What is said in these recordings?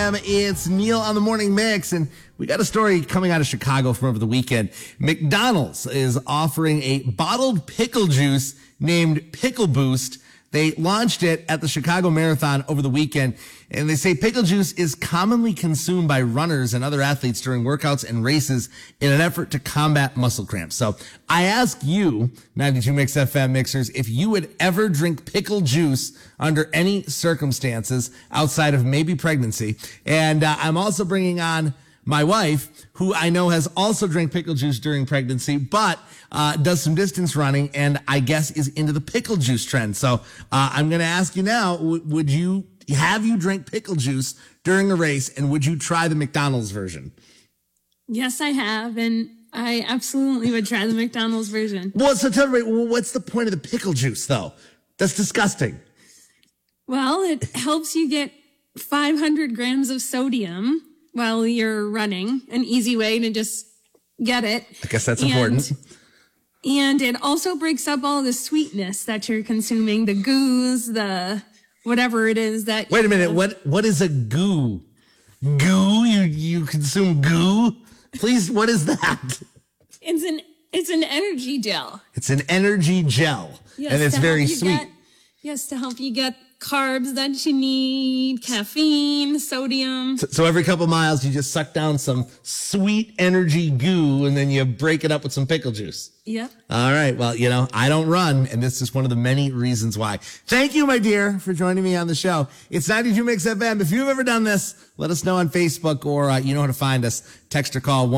FM. It's Neil on the Morning Mix, and we got a story coming out of Chicago from over the weekend. McDonald's is offering a bottled pickle juice named Pickle Boost. They launched it at the Chicago Marathon over the weekend, and they say pickle juice is commonly consumed by runners and other athletes during workouts and races in an effort to combat muscle cramps. So I ask you, 92 Mix FM mixers, if you would ever drink pickle juice under any circumstances outside of maybe pregnancy. And I'm also bringing on my wife, who I know has also drank pickle juice during pregnancy, but does some distance running and I guess is into the pickle juice trend. So I'm going to ask you now, have you drank pickle juice during a race, and would you try the McDonald's version? Yes, I have, and I absolutely would try the McDonald's version. Well, so tell me, what's the point of the pickle juice, though? That's disgusting. Well, it helps you get 500 grams of sodium while you're running, an easy way to just get it. I guess that's important. And it also breaks up all the sweetness that you're consuming, the goos, the whatever it is that... Wait a minute, what is a goo? Goo? You consume goo? Please, what is that? It's an energy gel. It's an energy gel, yes, and it's very sweet. To help you get carbs that you need, caffeine, sodium. So every couple miles, you just suck down some sweet energy goo, and then you break it up with some pickle juice. Yep. All right. Well, I don't run, and this is one of the many reasons why. Thank you, my dear, for joining me on the show. It's 92 Mix FM. If you've ever done this, let us know on Facebook, or you know how to find us. Text or call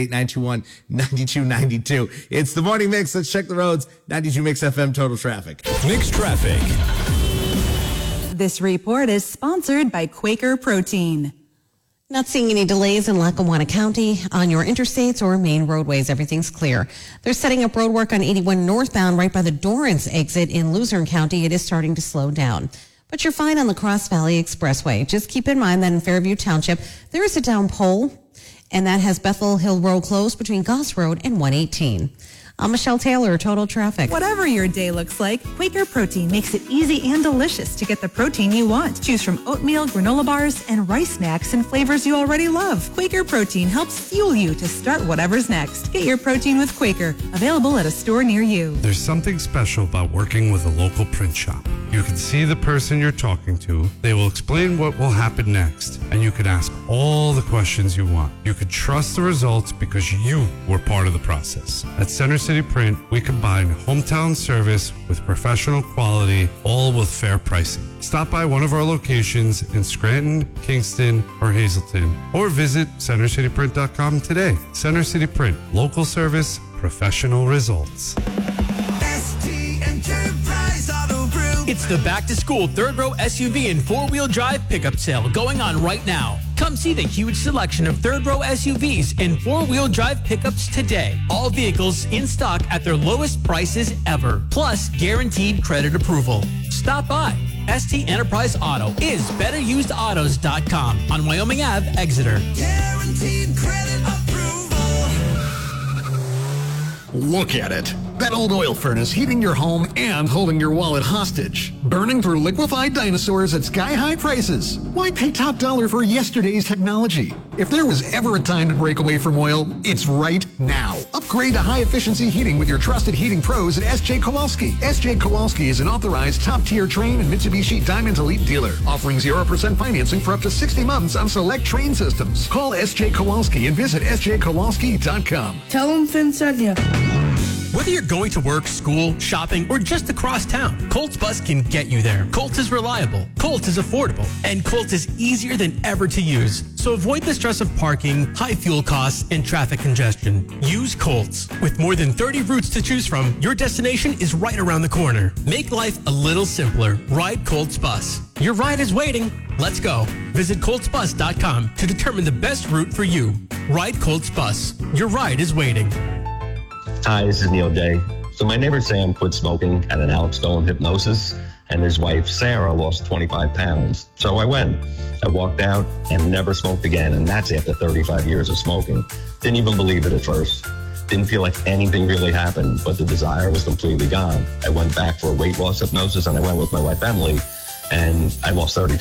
1-888-921-9292. It's the Morning Mix. Let's check the roads. 92 Mix FM total traffic. Mix traffic. This report is sponsored by Quaker Protein. Not seeing any delays in Lackawanna County on your interstates or main roadways. Everything's clear. They're setting up road work on 81 northbound right by the Dorrance exit in Luzerne County. It is starting to slow down. But you're fine on the Cross Valley Expressway. Just keep in mind that in Fairview Township, there is a down pole, and that has Bethel Hill Road closed between Goss Road and 118. I'm Michelle Taylor, Total Traffic. Whatever your day looks like, Quaker Protein makes it easy and delicious to get the protein you want. Choose from oatmeal, granola bars, and rice snacks in flavors you already love. Quaker Protein helps fuel you to start whatever's next. Get your protein with Quaker, available at a store near you. There's something special about working with a local print shop. You can see the person you're talking to. They will explain what will happen next, and you can ask all the questions you want. You can trust the results because you were part of the process. At Center City Print, we combine hometown service with professional quality, all with fair pricing. Stop by one of our locations in Scranton, Kingston, or Hazleton, or visit centercityprint.com today. Center City Print, local service, professional results. It's the back-to-school third-row SUV and four-wheel drive pickup sale going on right now. Come see the huge selection of third-row SUVs and four-wheel drive pickups today. All vehicles in stock at their lowest prices ever, plus guaranteed credit approval. Stop by. ST Enterprise Auto is betterusedautos.com on Wyoming Ave, Exeter. Guaranteed credit approval. Look at it. That old oil furnace heating your home and holding your wallet hostage. Burning through liquefied dinosaurs at sky-high prices. Why pay top dollar for yesterday's technology? If there was ever a time to break away from oil, it's right now. Upgrade to high-efficiency heating with your trusted heating pros at S.J. Kowalski. S.J. Kowalski is an authorized top-tier Trane and Mitsubishi Diamond Elite dealer, offering 0% financing for up to 60 months on select Trane systems. Call S.J. Kowalski and visit sjkowalski.com. Tell them Finn sent you. Whether you're going to work, school, shopping, or just across town, Colts Bus can get you there. Colts is reliable, Colts is affordable, and Colts is easier than ever to use. So avoid the stress of parking, high fuel costs, and traffic congestion. Use Colts. With more than 30 routes to choose from, your destination is right around the corner. Make life a little simpler. Ride Colts Bus. Your ride is waiting. Let's go. Visit coltsbus.com to determine the best route for you. Ride Colts Bus. Your ride is waiting. Hi, this is Neil Day. So my neighbor Sam quit smoking at an Alex Stone hypnosis, and his wife Sarah lost 25 pounds. So I went. I walked out and never smoked again, and that's after 35 years of smoking. Didn't even believe it at first. Didn't feel like anything really happened, but the desire was completely gone. I went back for a weight loss hypnosis, and I went with my wife Emily, and I lost 30